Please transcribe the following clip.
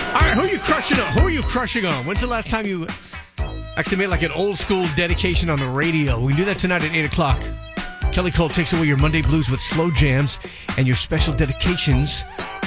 All right, who are you crushing on? Who are you crushing on? When's the last time you actually made like an old school dedication on the radio? We can do that tonight at 8 o'clock. Kelly Cole takes away your Monday blues with slow jams and your special dedications